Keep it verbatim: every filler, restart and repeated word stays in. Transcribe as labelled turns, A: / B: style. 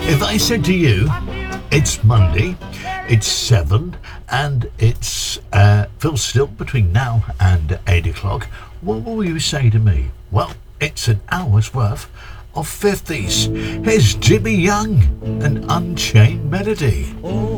A: If I said to you, it's Monday, it's seven, and it's uh, Phil Stilt between now and eight o'clock, what will you say to me? Well, it's an hour's worth of fifties. Here's Jimmy Young, an Unchained Melody.
B: Oh.